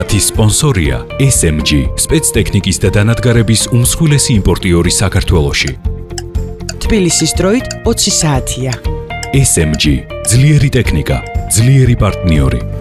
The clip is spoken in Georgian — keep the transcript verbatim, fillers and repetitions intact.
ის სპონსორია ეს ემ ჯი, სპეცტექნიკის და დანადგარების უმსხვილესი იმპორტიორი საქართველოში. თბილისის დროით ოცი საათია. ეს ემ ჯი, ძლიერი ტექნიკა, ძლიერი პარტნიორი.